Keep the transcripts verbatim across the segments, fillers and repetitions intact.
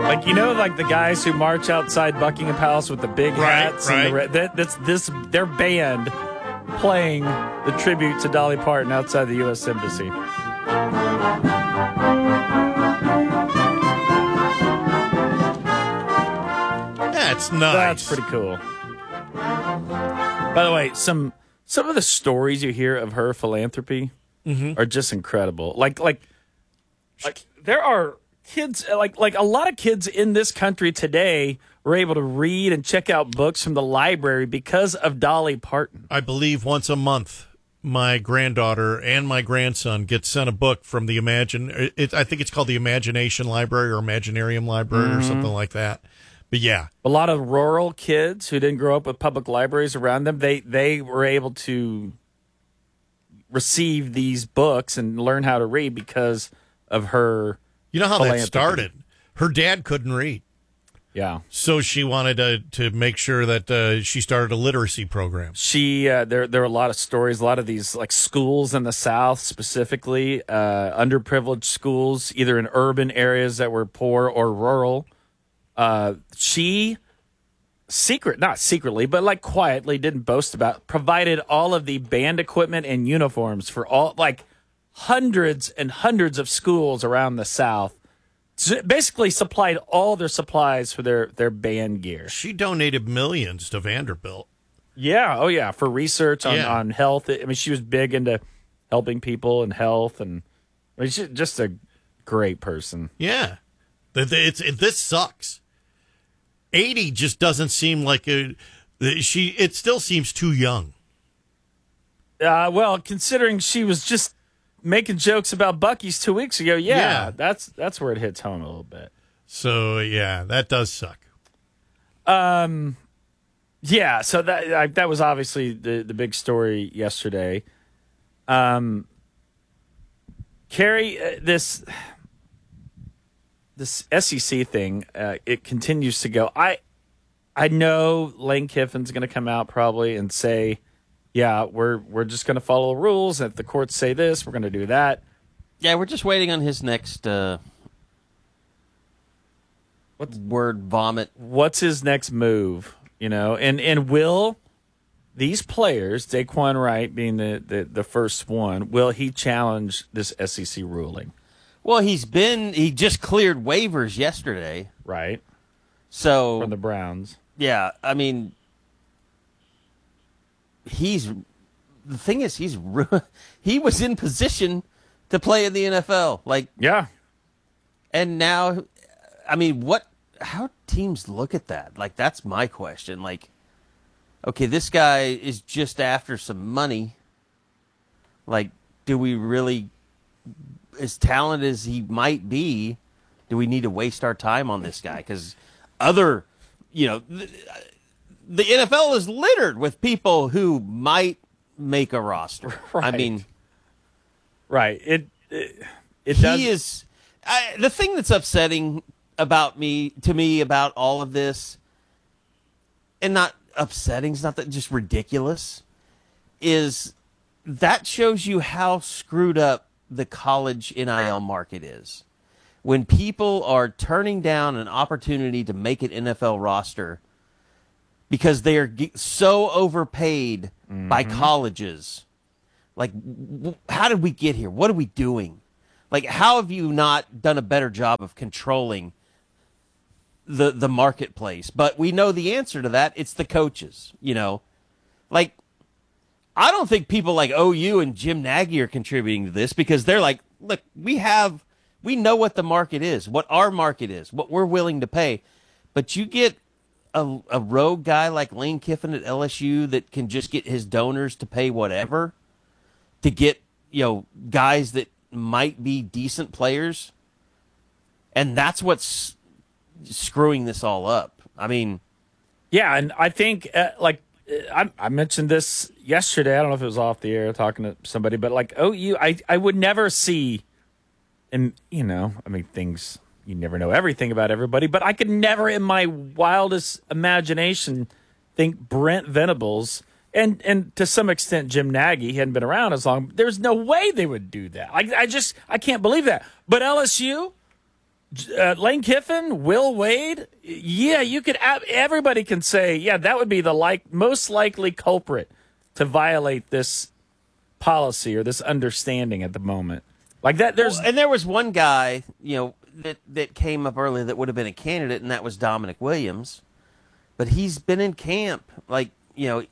Like, you know, like the guys who march outside Buckingham Palace with the big Right, hats. right. And the red, that, that's this, their band playing the tribute to Dolly Parton outside the U S Embassy. That's nice. That's pretty cool. By the way, some some of the stories you hear of her philanthropy Mm-hmm. are just incredible. Like, like, like there are kids, like, like a lot of kids in this country today were able to read and check out books from the library because of Dolly Parton. I believe once a month, my granddaughter and my grandson get sent a book from the Imagine. It, I think it's called the Imagination Library or Imaginarium Library Mm-hmm. or something like that. But yeah, A lot of rural kids who didn't grow up with public libraries around them, they they were able to receive these books and learn how to read because of her. you know how that Philanthropy. started. Her dad couldn't read, Yeah. so she wanted to to make sure that uh, she started a literacy program. She uh, there there are a lot of stories, a lot of these like schools in the South specifically, uh, underprivileged schools, either in urban areas that were poor or rural. Uh, she secret, not secretly, but like quietly, didn't boast about, provided all of the band equipment and uniforms for all like hundreds and hundreds of schools around the South. So basically, supplied all their supplies for their their band gear. She donated millions to Vanderbilt. Yeah, oh yeah, for research on, Yeah. on health. I mean, she was big into helping people and health, and I mean, she's just a great person. Yeah, Th- th- it's it, this sucks. eighty just doesn't seem like a she. It still seems too young. Uh, well, considering she was just making jokes about Buc-ee's two weeks ago, yeah, Yeah. that's that's where it hits home a little bit. So yeah, that does suck. Yeah, so that I, that was obviously the the big story yesterday. Um, Carrie, uh, this this S E C thing, uh, it continues to go. I I know Lane Kiffin's going to come out probably and say, "Yeah, we're we're just going to follow the rules. And if the courts say this, we're going to do that." Yeah, we're just waiting on his next uh, word vomit. What's his next move? You know, and and will these players, Daquan Wright being the, the, the first one, will he challenge this S E C ruling? Well, he's been he just cleared waivers yesterday, Right, so from the Browns. yeah, I mean, he's the thing is he's ru- he was in position to play in the N F L, like, Yeah, and now, I mean, what? How teams look at that? Like, that's my question. Like, okay, this guy is just after some money. Like, do we really, as talented as he might be, do we need to waste our time on this guy? Because other, you know, the, the N F L is littered with people who might make a roster. I Right. mean, right. It it, it does. he is I, the thing that's upsetting about me to me about all of this, and not upsetting, it's not that, just ridiculous, is that shows you how screwed up the college N I L market is. When people are turning down an opportunity to make an N F L roster because they are ge- so overpaid by colleges. Like, w- how did we get here? What are we doing? Like, how have you not done a better job of controlling the the marketplace? But we know the answer to that. It's the coaches, you know. Like, I don't think people like O U and Jim Nagy are contributing to this because they're like, look, we have, we know what the market is, what our market is, what we're willing to pay. But you get a, a rogue guy like Lane Kiffin at L S U that can just get his donors to pay whatever to get, you know, guys that might be decent players. And that's what's screwing this all up. I mean, Yeah, and I think uh, like uh, I, I mentioned this yesterday. I don't know if it was off the air talking to somebody, but like O U, I I would never see, and you know, I mean things. You never know everything about everybody, but I could never, in my wildest imagination, think Brent Venables and and to some extent Jim Nagy, he hadn't been around as long. There's no way they would do that. Like I just I can't believe that. But L S U, Uh, Lane Kiffin, Will Wade, yeah, you could. Everybody can say, yeah, that would be the like most likely culprit to violate this policy or this understanding at the moment. Like that, there's well, and there was one guy, you know, that that came up early that would have been a candidate, and that was Dominic Williams. But he's been in camp, like you know,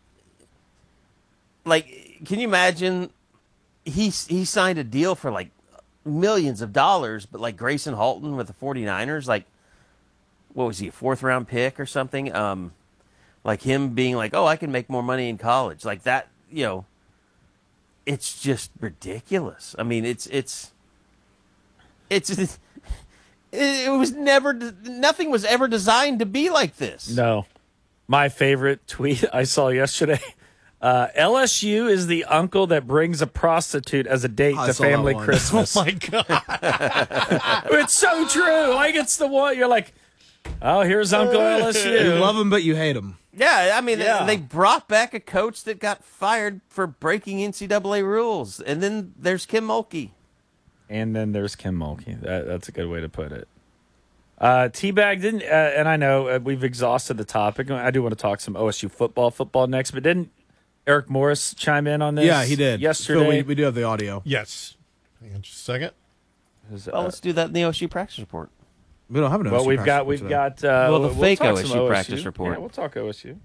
like can you imagine? He he signed a deal for like millions of dollars, but like Grayson Halton with the 49ers, like what was he, a fourth round pick or something? Um, like him being like, oh, I can make more money in college, like that. You know, it's just ridiculous. I mean, it's it's it's it, it was never nothing was ever designed to be like this. No, my favorite tweet I saw yesterday. Uh, L S U is the uncle that brings a prostitute as a date I to saw family that one. Christmas. Oh, my God. It's so true. Like, it's the one you're like, oh, here's Uncle L S U. You love him, but you hate him. Yeah, I mean, Yeah. they, they brought back a coach that got fired for breaking N C double A rules, and then there's Kim Mulkey. And then there's Kim Mulkey. That, that's a good way to put it. Uh, T-Bag didn't, uh, and I know uh, we've exhausted the topic. I do want to talk some O S U football, football next, but didn't Eric Morris chime in on this? Yeah, he did. Yesterday. Phil, we, we do have the audio. Yes. Hang on just a second. Was, Well, uh, let's do that in the O S U practice report. We don't have an O S U well, we've practice got, report we've today. got, uh, Well, the we'll fake talk O S U some practice report. Yeah, we'll talk O S U.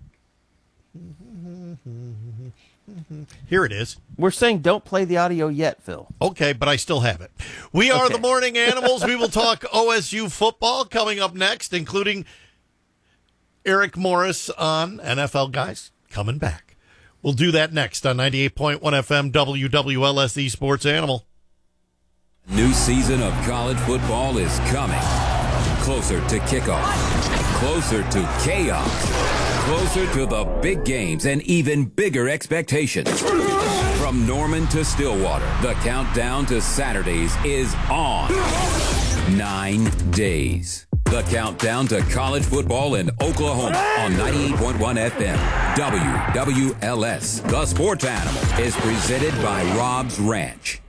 Here it is. We're saying don't play the audio yet, Phil. Okay, but I still have it. We are Okay. the Morning Animals. We will talk O S U football coming up next, including Eric Morris on N F L Guys coming back. We'll do that next on ninety-eight point one F M W W L S, the Sports Animal. New season of college football is coming. Closer to kickoff. Closer to chaos. Closer to the big games and even bigger expectations. From Norman to Stillwater, the countdown to Saturdays is on. Nine days. The countdown to college football in Oklahoma on ninety-eight point one F M. W W L S. The Sports Animal is presented by Rob's Ranch.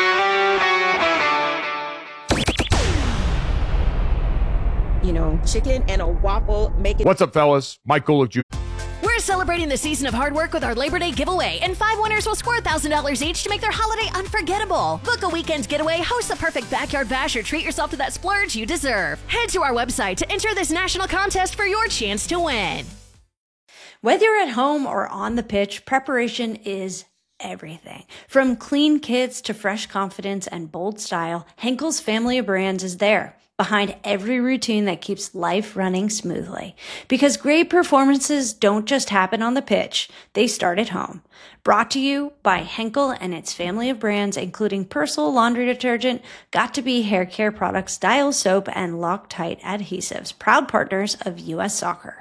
You know, chicken and a waffle make it. What's up, fellas? Mike Golick Junior We're celebrating the season of hard work with our Labor Day giveaway, and five winners will score one thousand dollars each to make their holiday unforgettable. Book a weekend getaway, host the perfect backyard bash, or treat yourself to that splurge you deserve. Head to our website to enter this national contest for your chance to win. Whether you're at home or on the pitch, preparation is everything. From clean kits to fresh confidence and bold style, Henkel's family of brands is there, behind every routine that keeps life running smoothly. Because great performances don't just happen on the pitch, they start at home. Brought to you by Henkel and its family of brands, including Persil laundry detergent, Got2b hair care products, Dial soap, and Loctite adhesives, proud partners of U S Soccer.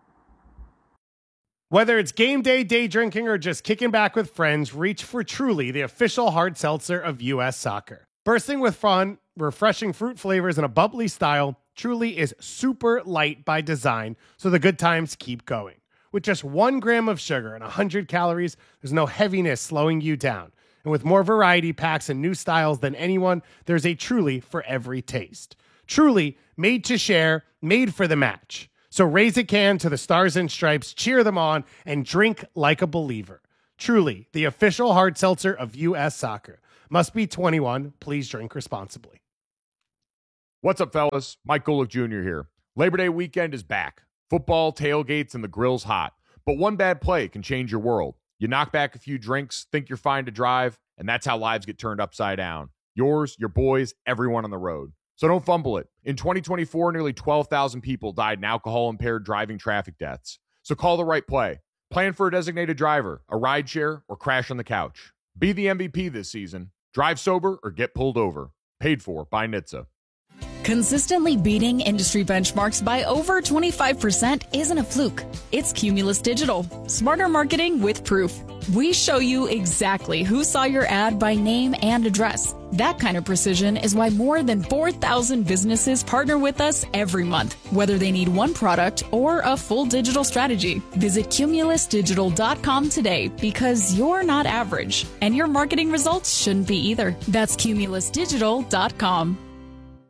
Whether it's game day, day drinking, or just kicking back with friends, reach for Truly, the official hard seltzer of U S Soccer. Bursting with fun, refreshing fruit flavors, and a bubbly style, Truly is super light by design, so the good times keep going. With just one gram of sugar and one hundred calories, there's no heaviness slowing you down. And with more variety packs and new styles than anyone, there's a Truly for every taste. Truly, made to share, made for the match. So raise a can to the Stars and Stripes, cheer them on, and drink like a believer. Truly, the official hard seltzer of U S Soccer. Must be twenty-one. Please drink responsibly. What's up, fellas? Mike Golick Junior here. Labor Day weekend is back. Football, tailgates, and the grill's hot. But one bad play can change your world. You knock back a few drinks, think you're fine to drive, and that's how lives get turned upside down. Yours, your boys, everyone on the road. So don't fumble it. In twenty twenty-four, nearly twelve thousand people died in alcohol-impaired driving traffic deaths. So call the right play. Plan for a designated driver, a rideshare, or crash on the couch. Be the M V P this season. Drive sober or get pulled over. Paid for by N H T S A. Consistently beating industry benchmarks by over twenty-five percent isn't a fluke. It's Cumulus Digital. Smarter marketing with proof. We show you exactly who saw your ad by name and address. That kind of precision is why more than four thousand businesses partner with us every month, whether they need one product or a full digital strategy. Visit cumulus digital dot com today, because you're not average, and your marketing results shouldn't be either. That's cumulus digital dot com.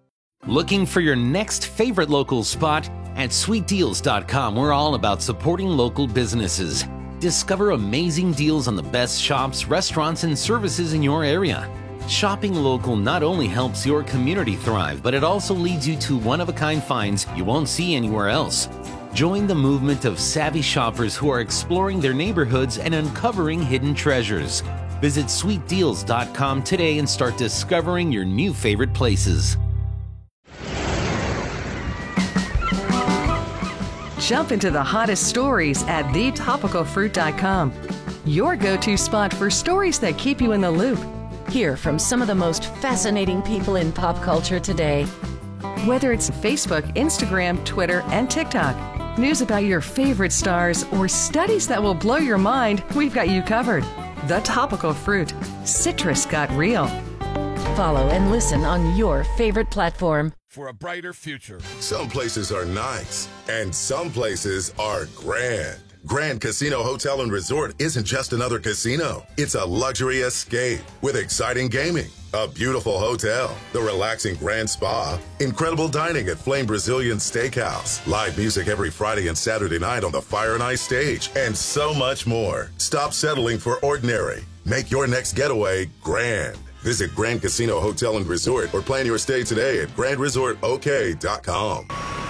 Looking for your next favorite local spot? At sweet deals dot com, we're all about supporting local businesses. Discover amazing deals on the best shops, restaurants, and services in your area. Shopping local not only helps your community thrive, but it also leads you to one-of-a-kind finds you won't see anywhere else. Join the movement of savvy shoppers who are exploring their neighborhoods and uncovering hidden treasures. Visit sweet deals dot com today and start discovering your new favorite places. Jump into the hottest stories at the topical fruit dot com. Your go-to spot for stories that keep you in the loop. Hear from some of the most fascinating people in pop culture today. Whether it's Facebook, Instagram, Twitter, and TikTok, news about your favorite stars, or studies that will blow your mind, we've got you covered. The Topical Fruit. Citrus got real. Follow and listen on your favorite platform. For a brighter future. Some places are nice, and some places are grand. Grand Casino Hotel and Resort isn't just another casino. It's a luxury escape with exciting gaming, a beautiful hotel, the relaxing Grand Spa, incredible dining at Flame Brazilian Steakhouse, live music every Friday and Saturday night on the Fire and Ice stage, and so much more. Stop settling for ordinary. Make your next getaway grand. Visit Grand Casino Hotel and Resort or plan your stay today at grand resort o k dot com.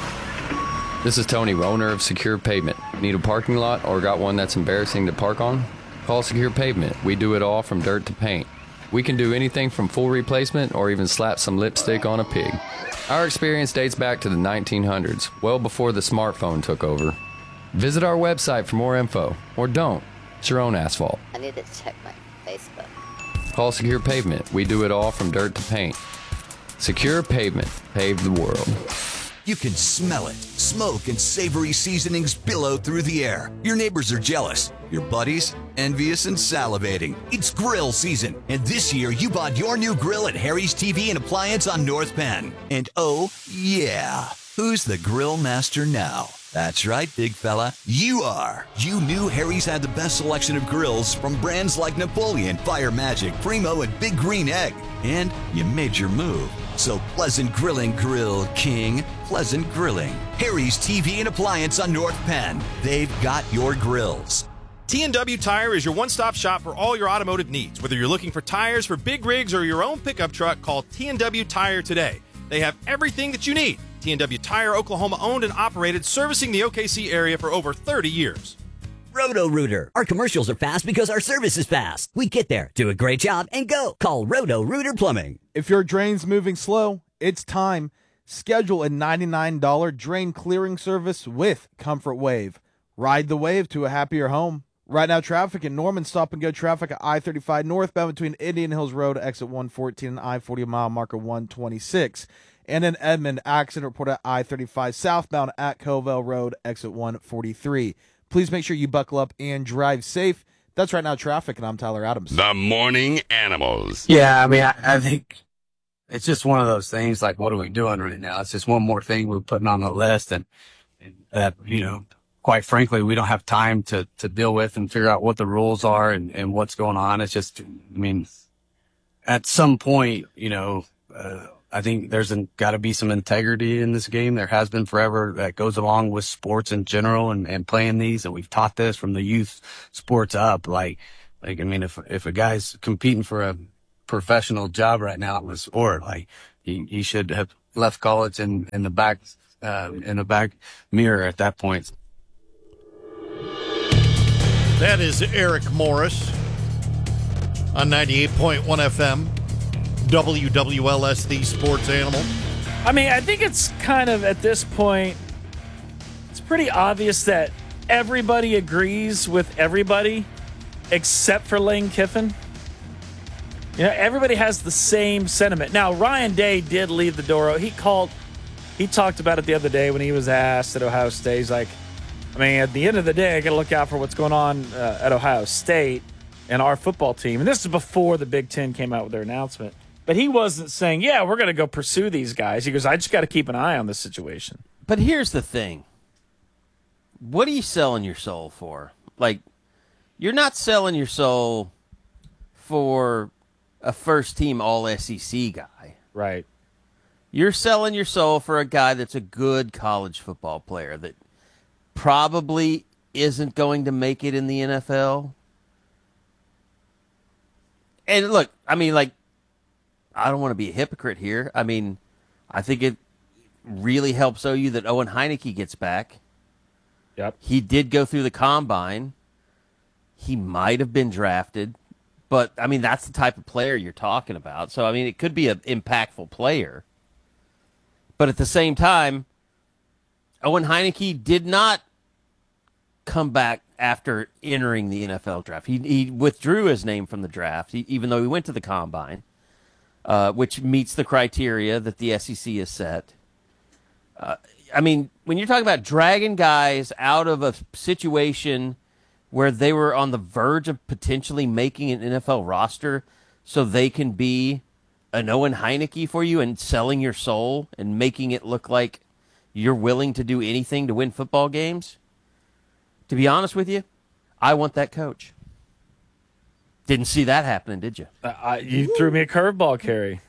This is Tony, owner of Secure Pavement. Need a parking lot or got one that's embarrassing to park on? Call Secure Pavement. We do it all from dirt to paint. We can do anything from full replacement or even slap some lipstick on a pig. Our experience dates back to the nineteen hundreds, well before the smartphone took over. Visit our website for more info, or don't. It's your own asphalt. I need to check my Facebook. Call Secure Pavement. We do it all from dirt to paint. Secure Pavement. Pave the world. You can smell it. Smoke and savory seasonings billow through the air. Your neighbors are jealous. Your buddies, envious and salivating. It's grill season, and this year you bought your new grill at Harry's T V and Appliance on North Penn. And oh, yeah, who's the grill master now? That's right, big fella. You are. You knew Harry's had the best selection of grills from brands like Napoleon, Fire Magic, Primo, and Big Green Egg. And you made your move. So Pleasant Grilling, Grill King. Pleasant Grilling. Harry's T V and Appliance on North Penn. They've got your grills. T and W Tire is your one-stop shop for all your automotive needs. Whether you're looking for tires for big rigs or your own pickup truck, call T and W Tire today. They have everything that you need. T and W Tire, Oklahoma owned and operated, servicing the O K C area for over thirty years. Roto-Rooter. Our commercials are fast because our service is fast. We get there, do a great job, and go. Call Roto-Rooter Plumbing. If your drain's moving slow, it's time. Schedule a ninety-nine dollars drain clearing service with Comfort Wave. Ride the wave to a happier home. Right now, traffic in Norman, stop and go traffic at I thirty-five northbound between Indian Hills Road, exit one fourteen, and I forty mile marker one twenty-six. And in Edmond, accident report at I thirty-five southbound at Covell Road, exit one forty-three. Please make sure you buckle up and drive safe. That's Right Now Traffic, and I'm Tyler Adams. The Morning Animals. Yeah, I mean, I, I think it's just one of those things, like, what are we doing right now? It's just one more thing we're putting on the list, and, and that, you know, quite frankly, we don't have time to, to deal with and figure out what the rules are and, and what's going on. It's just, I mean, at some point, you know, uh, I think there's got to be some integrity in this game. There has been forever. That goes along with sports in general and, and playing these. And we've taught this from the youth sports up. Like, like, I mean, if, if a guy's competing for a professional job right now in the sport, like he, he should have left college in, in the back, uh, in the back mirror at that point. That is Eric Morris on ninety-eight point one F M. W W L S, the sports animal. I mean, I think it's kind of, at this point, it's pretty obvious that everybody agrees with everybody except for Lane Kiffin. You know, everybody has the same sentiment. Now, Ryan Day did leave the door open. He called, he talked about it the other day when he was asked at Ohio State. He's like, I mean, at the end of the day, I got to look out for what's going on uh, at Ohio State and our football team. And this is before the Big Ten came out with their announcement. But he wasn't saying, yeah, we're going to go pursue these guys. He goes, I just got to keep an eye on this situation. But here's the thing. What are you selling your soul for? Like, you're not selling your soul for a first-team All-S E C guy. Right. You're selling your soul for a guy that's a good college football player that probably isn't going to make it in the N F L. And look, I mean, like, I don't want to be a hypocrite here. I mean, I think it really helps O U that Owen Heineke gets back. Yep. He did go through the combine. He might have been drafted. But, I mean, that's the type of player you're talking about. So, I mean, it could be an impactful player. But at the same time, Owen Heineke did not come back after entering the N F L draft. He, he withdrew his name from the draft, he, even though he went to the combine, uh, which meets the criteria that the S E C has set. Uh, I mean, when you're talking about dragging guys out of a situation where they were on the verge of potentially making an N F L roster so they can be an Owen Heineke for you and selling your soul and making it look like you're willing to do anything to win football games, to be honest with you, I want that coach. Didn't see that happening, did you? Uh, I, you threw me a curveball, Kerry.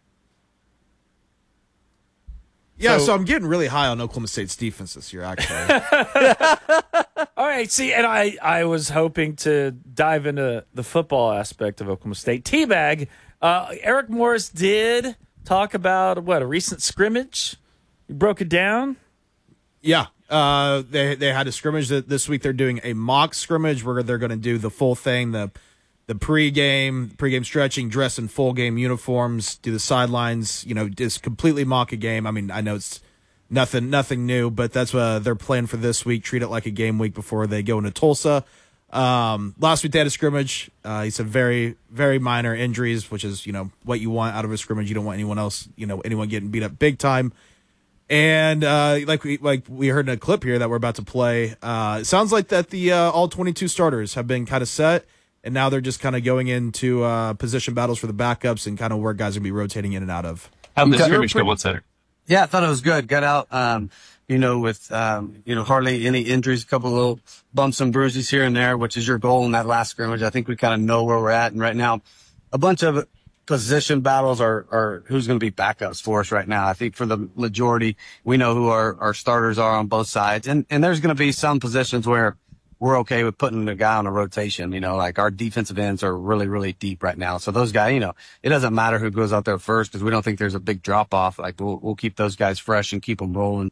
Yeah, So- so, I'm getting really high on Oklahoma State's defense this year, actually. All right, see, and I, I was hoping to dive into the football aspect of Oklahoma State. Teabag, uh, Eric Morris did talk about, what, a recent scrimmage? You broke it down? Yeah, uh, they they had a scrimmage that this week. They're doing a mock scrimmage where they're going to do the full thing, the the pregame, pregame stretching, dress in full game uniforms, do the sidelines, you know, just completely mock a game. I mean, I know it's nothing nothing new, but that's what they're planning for this week. Treat it like a game week before they go into Tulsa. Um, last week they had a scrimmage. Uh, he said very, very minor injuries, which is, you know, what you want out of a scrimmage. You don't want anyone else, you know, anyone getting beat up big time. And uh, like we like we heard in a clip here that we're about to play, uh, it sounds like that the uh, all twenty-two starters have been kind of set, and now they're just kind of going into uh, position battles for the backups and kind of where guys are going to be rotating in and out of. How'd the scrimmage go? What's that? Yeah, I thought it was good. Got out, um, you know, with, um, you know, hardly any injuries, a couple little bumps and bruises here and there, which is your goal in that last scrimmage. I think we kind of know where we're at. And right now, a bunch of position battles are, are who's going to be backups for us right now. I think for the majority, we know who our, our starters are on both sides. And, and there's going to be some positions where we're okay with putting a guy on a rotation. You know, like our defensive ends are really, really deep right now. So those guys, you know, it doesn't matter who goes out there first because we don't think there's a big drop off. Like we'll, we'll keep those guys fresh and keep them rolling.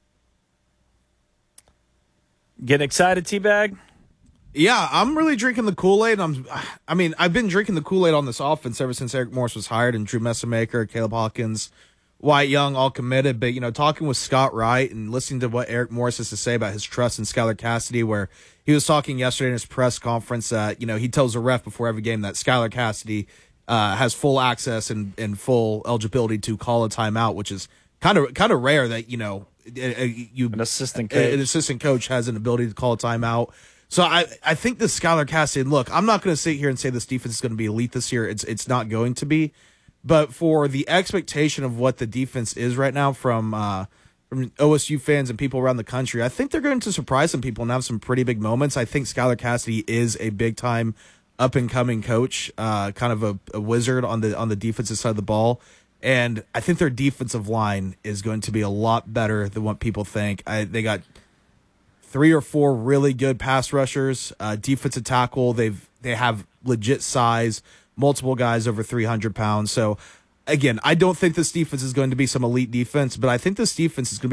Getting excited, Teabag? Yeah, I'm really drinking the Kool-Aid. I'm, I mean, I've been drinking the Kool-Aid on this offense ever since Eric Morris was hired and Drew Messamaker, Caleb Hawkins, Wyatt Young all committed. But, you know, talking with Scott Wright and listening to what Eric Morris has to say about his trust in Skylar Cassidy, where he was talking yesterday in his press conference that, you know, he tells the ref before every game that Skylar Cassidy uh, has full access and, and full eligibility to call a timeout, which is kind of kind of rare that, you know, you an assistant coach. an assistant coach has an ability to call a timeout. So I, I think this Skylar Cassidy, look, I'm not going to sit here and say this defense is going to be elite this year. It's it's not going to be. But for the expectation of what the defense is right now from uh, from O S U fans and people around the country, I think they're going to surprise some people and have some pretty big moments. I think Skylar Cassidy is a big-time up-and-coming coach, uh, kind of a, a wizard on the on the defensive side of the ball. And I think their defensive line is going to be a lot better than what people think. I, they got three or four really good pass rushers, uh, defensive tackle. They've they have legit size, multiple guys over three hundred pounds. So again, I don't think this defense is going to be some elite defense, but I think this defense is going to be